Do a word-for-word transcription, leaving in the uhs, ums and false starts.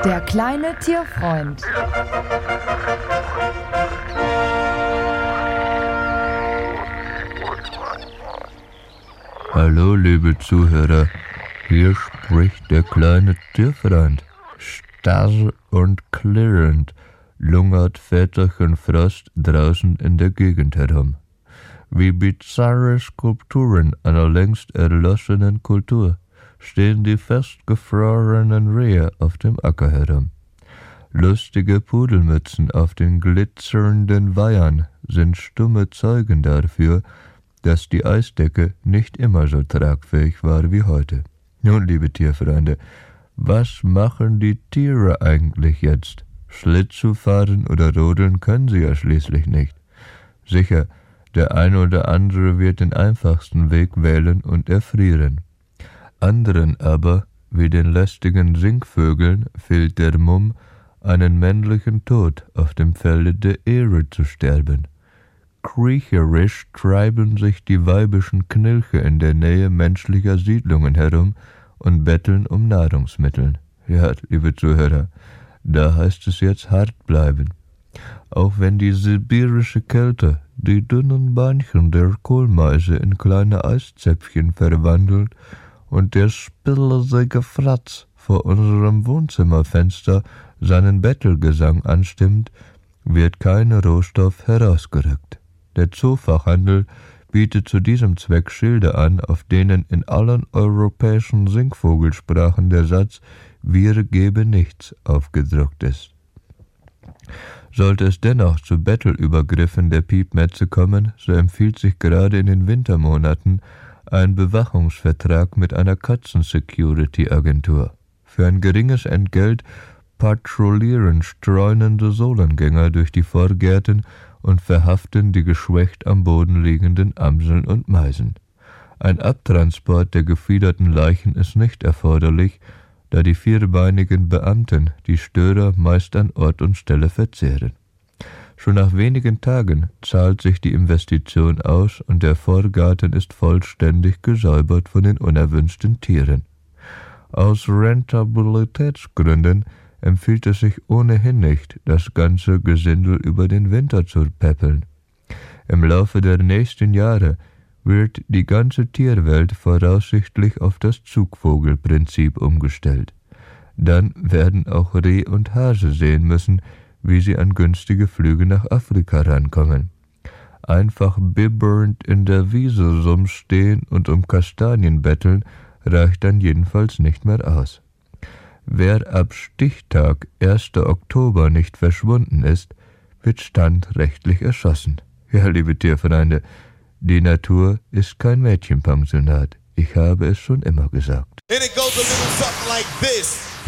Der kleine Tierfreund. Hallo, liebe Zuhörer, hier spricht der kleine Tierfreund. Starr und klirrend lungert Väterchen Frost draußen in der Gegend herum. Wie bizarre Skulpturen einer längst erloschenen Kultur stehen die festgefrorenen Rehe auf dem Acker herum. Lustige Pudelmützen auf den glitzernden Weihern sind stumme Zeugen dafür, dass die Eisdecke nicht immer so tragfähig war wie heute. Nun, liebe Tierfreunde, was machen die Tiere eigentlich jetzt? Schlittschuh fahren oder rodeln können sie ja schließlich nicht. Sicher, der eine oder andere wird den einfachsten Weg wählen und erfrieren. Anderen aber, wie den lästigen Singvögeln, fehlt der Mumm, einen männlichen Tod auf dem Felde der Ehre zu sterben. Kriecherisch treiben sich die weibischen Knilche in der Nähe menschlicher Siedlungen herum und betteln um Nahrungsmittel. Ja, liebe Zuhörer, da heißt es jetzt hart bleiben. Auch wenn die sibirische Kälte die dünnen Beinchen der Kohlmeise in kleine Eiszäpfchen verwandelt und der spillesige Fratz vor unserem Wohnzimmerfenster seinen Bettelgesang anstimmt, wird kein Rohstoff herausgerückt. Der Zoofachhandel bietet zu diesem Zweck Schilder an, auf denen in allen europäischen Singvogelsprachen der Satz »Wir geben nichts« aufgedruckt ist. Sollte es dennoch zu Bettelübergriffen der Piepmetze kommen, so empfiehlt sich gerade in den Wintermonaten ein Bewachungsvertrag mit einer Katzen-Security-Agentur. Für ein geringes Entgelt patrouillieren streunende Solengänger durch die Vorgärten und verhaften die geschwächt am Boden liegenden Amseln und Meisen. Ein Abtransport der gefiederten Leichen ist nicht erforderlich, da die vierbeinigen Beamten die Störer meist an Ort und Stelle verzehren. Schon nach wenigen Tagen zahlt sich die Investition aus und der Vorgarten ist vollständig gesäubert von den unerwünschten Tieren. Aus Rentabilitätsgründen empfiehlt es sich ohnehin nicht, das ganze Gesindel über den Winter zu päppeln. Im Laufe der nächsten Jahre wird die ganze Tierwelt voraussichtlich auf das Zugvogelprinzip umgestellt. Dann werden auch Reh und Hase sehen müssen, wie sie an günstige Flüge nach Afrika rankommen. Einfach bibbernd in der Wiese stehen und um Kastanien betteln, reicht dann jedenfalls nicht mehr aus. Wer ab Stichtag erster Oktober nicht verschwunden ist, wird standrechtlich erschossen. Ja, liebe Tierfreunde, die Natur ist kein Mädchenpensionat. Ich habe es schon immer gesagt. And it goes a little something like this.